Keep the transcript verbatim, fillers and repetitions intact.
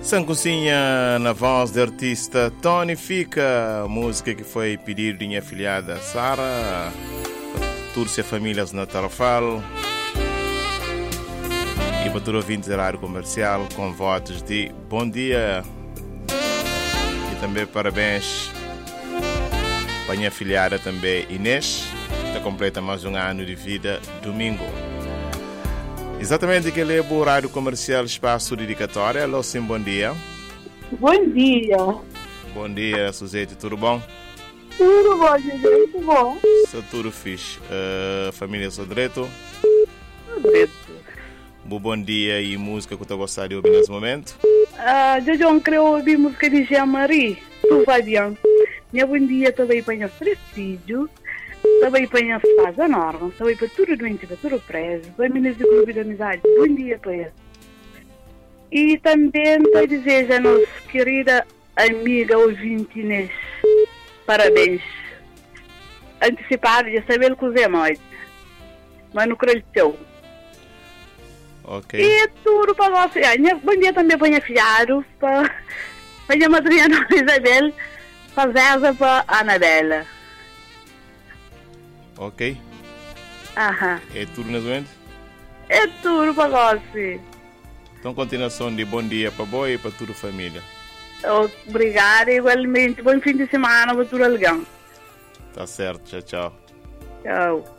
Sancocinha na voz do artista Tony Fica, música que foi pedido de minha afilhada Sara, Túrcia Famílias na Tarrafal e para todo ouvinte da rádio comercial com votos de bom dia e também parabéns para minha afilhada também Inês, que está completa mais um ano de vida domingo. Exatamente, que ele é o horário comercial Espaço Dedicatória. Alô, sim, bom dia. Bom dia. Bom dia, Suzete, tudo bom? Tudo bom, gente, tudo bom. Sou tudo fixe. Uh, família Sodreto? Sodreto. Bom dia e música que tu gostaria de ouvir nesse momento? Ah, uh, eu queria ouvir música de Jean-Marie. Tu vai bem. Minha bom dia também para os três filhos. Também para a esposa Norma, também para tudo doente, para tudo preso, para meninas do grupo de amizade, bom dia para eles. E também para dizer a nossa querida amiga ouvinte Inês, parabéns. Antecipado, já saber o que usei mais, mas não creio que seu. Ok. E tudo para você. Bom dia também para a filhado, para a minha madrinha Isabel, para a Zéza, para a Anabela. Ok. Aham. É tudo nesse momento? É tudo para você. Então, continuação de bom dia para boi e para toda a família. Obrigada, igualmente. Bom fim de semana para tudo alguém. Tá certo, tchau, tchau. Tchau.